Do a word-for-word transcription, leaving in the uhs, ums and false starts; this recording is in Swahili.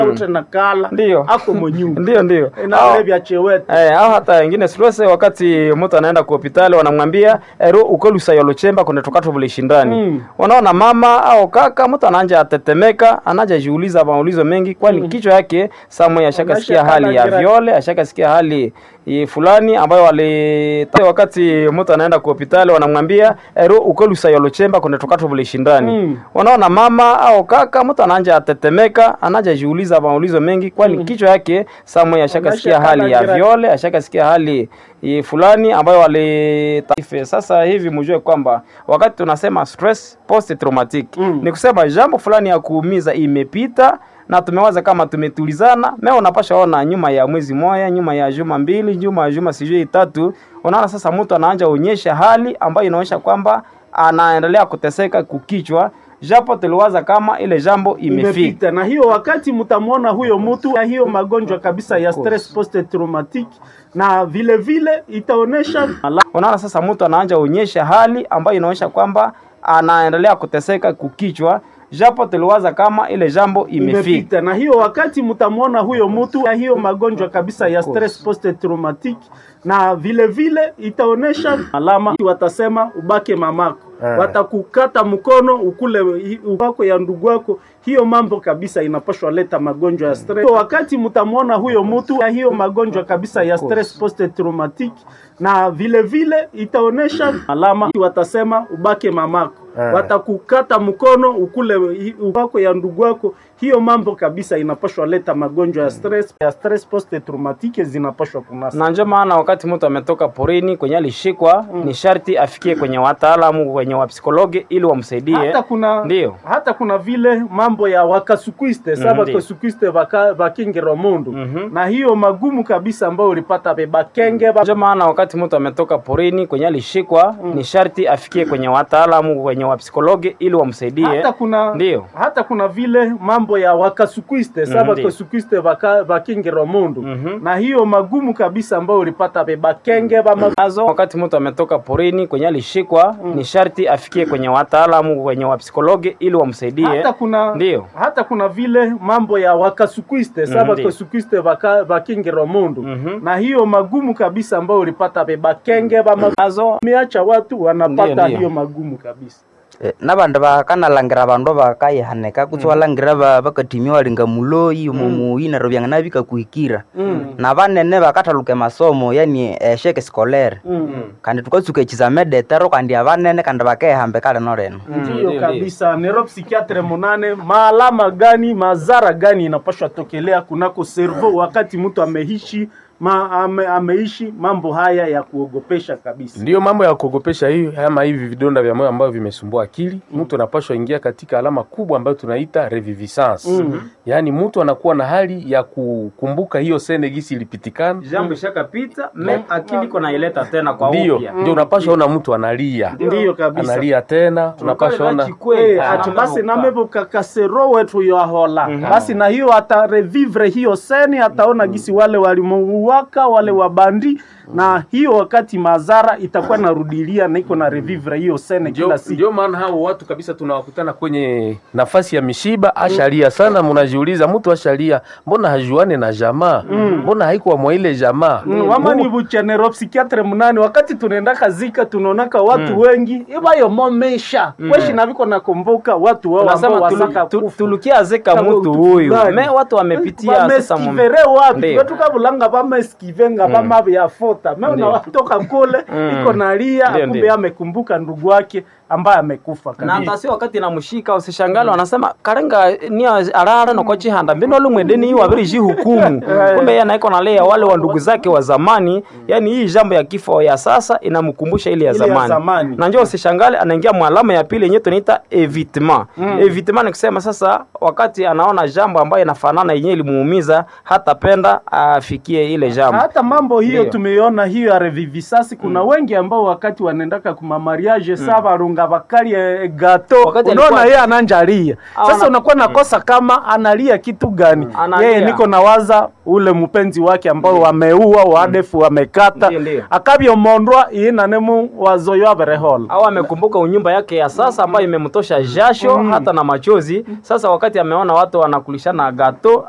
na kala ndio ako monyumba ndio ndio na vile vya chewete eh au hata wengine stress wakati mtu anaenda kwa hospitali wanamwambia ero ukolusa yolo chemba kuna tokato vile shindani mm. Unaona mama au kaka mtu anaanza atetemeka anaanza jiuliza maulizo mengi kwani mm. Kichwa yake samwe ashakasikia hali ya viole ashakasikia hali i fulani ambayo wale wakati mtu anaenda kwa hospitali wanamwambia ero ukolusa yolo chemba kuna tokato vile shindani mm. Unaona mama au kaka mtu anaanza atetemeka anaanza jiuliza maulizo mengi kwani mm. Kichwa yake samwe ashakasikia hali ya viole ashakasikia hali i fulani ambayo wale taifa. Sasa hivi mjue kwamba wakati tunasema stress post traumatic mm. Ni kusema jambo fulani ya kuumiza imepita na tumewaza kama tumetulizana mimi unapasha ona nyuma ya mwezi moja nyuma ya juma mbili nyuma ya juma sijui tatu unaona sasa mtu anaanza onyesha hali ambayo inaonyesha kwamba anaendelea kuteseka kukichwa japo tuliwaza kama ile jambo imefika. Na hiyo wakati mtamwona huyo mtu na hiyo magonjwa kabisa ya stress post traumatic na vile vile itaonesha unaona sasa mtu anaanza onyesha hali ambayo inaonyesha kwamba anaendelea kuteseka kukichwa japo tuliwaza kama ile jambo imefika. Na hiyo wakati mtamwona huyo mtu na hiyo magonjwa kabisa ya stress post traumatic na vile vile itaonesha alama watasema ubake mamako yeah. Watakukata mkono ukule wako ya ndugu wako hiyo mambo kabisa inapashwa leta magonjwa ya stress. So, wakati mtamwona huyo mtu na hiyo magonjwa kabisa ya stress post traumatic na vile vile itaonesha alama watasema ubake mamako yeah. Watakukata mkono ukule wako ya ndugu wako hiyo mambo kabisa inapashwa leta magonjwa ya stress ya stress post traumatic zinapashwa kunasa. Na ndio maana wakati mtu ametoka porini kwenye alishikwa mm. Ni sharti afikie kwenye wataalamu kwenye wa psikologi ili wamsaidie. Hata kuna ndio hata kuna vile mambo ya wakasukwiste mm, saba kasukwiste vaka vakingero mundu mm -hmm. Na hiyo magumu kabisa ambayo ulipata beba kenge ndio maana wakati mtu ametoka porini kwenye alishikwa mm. Ni sharti afikie kwenye wataalamu kwenye wa psikologi ili wamsaidie. Hata kuna ndio hata kuna vile mambo ya wakasukwiste saba mm, kasukwiste vaka vakingero mundu mm -hmm. Na hiyo magumu kabisa ambayo ulipata beba kenge bamazo wakati mtu ametoka porini kwenye alishikwa mm. Ni sharti afikie kwenye wataalamu kwenye wa psikologi ili wamsaidie. Hata kuna ndio hata kuna vile mambo ya wakasukwiste saba mm, kasukwiste vaka vakingero mundu mm -hmm. Na hiyo magumu kabisa ambayo ulipata beba kenge bamazo miacha watu wanapata ndiyo, hiyo magumu kabisa. Nabanda bakanalangira bandu bakayihaneka kutwalangira bakatimiwa walinga muloyi mumu ina robyanga nabika kuikira mm. Na banene bakataluke masomo yani eh, sheke scolaire mm. Kandi tukatsuka ekizamede tero kandi abanene kandi bakehambe kale noreno ndio mm. Kabisa nero psikiatre munane maalama gani mazara gani inapashwa tokelea kunako cerveau wakati mtu ameishi ma ame, ameishi mambo haya ya kuogopesha kabisa. Ndio mambo ya kuogopesha hiyo ama hivi vidonda vya moyo ambavyo vimesumbua akili mm. Mtu anapaswa ingia katika alama kubwa ambayo tunaita reviviscence mm -hmm. Yaani mtu anakuwa na hali ya kukumbuka hiyo sene gisi ilipitikana jambo shakapita me akili kona ileta tena kwa upya. Ndio ndio unapaswa ona mtu analia ndio kabisa analia tena unapaswa ona ati basi na mebo kakasero wetu yo ahola mm -hmm. Basi na hiyo ata revivre hiyo sene ataona mm -hmm. Gisi wale walimu waka wale wabandi mm. Na hiyo wakati mazara itakuwa narudilia na iko na revivre hiyo sene kila siku. Ndio maana hao watu kabisa tunawakutana kwenye nafasi ya mishiba ashalia sana mnajiuliza mtu ashalia mbona hajuane na jamaa mm. Mbona haikuwa mwa ile jamaa mm. Wama ni buchanero psikiatre munani wakati tunaenda kazika tunaonaka watu mm. Wengi ibayo momesha mm. Kweshi na viko nakumbuka watu wao ambao wasaka tulu, tulukia zeka mtu huyu me watu wamepitia sasa mvere watu watu kabulanga bama skivenga mm. Bama ya fota me unawatoka kule mm. Iko nalia kumbe amekumbuka ndugu wake ambaye amekufa kabisa. Na hata wakati namshika usishangale mm. Wanasema karenga ni arara no kochi handa mbino lumwedeni hiyo abiriji hukumu kumbe yeye anaiko nalea wale wa ndugu zake wa zamani mm. Yani hii jambo ya kifo ya sasa inamkumbusha ile ya zamani, zamani. Na njoo usishangale anaingia mwalama ya pili yenyewe tunaita evitement mm. Evitement ni kusema sasa wakati anaona jambo ambayo inafanana yenyewe ilimuumiza hata penda afikie ile jambo. Hata mambo hiyo tumeiona hiyo ya revivisasi kuna mm. Wengi ambao wakati wanaendaka kuma mariage mm. Saba runga bakali e, gato unaona yeye ananjalia sasa unakuwa nakosa kama analia kitu gani yeye niko nawaza ule mpenzi wake ambao wameua wadefu wamekata akabyo mondwa ina nemu wazoyo aberehol au amekumbuka unyumba yake ya sasa ambayo imemtosha jasho mm. Hata na machozi sasa wakati ameona watu wanakulishana gato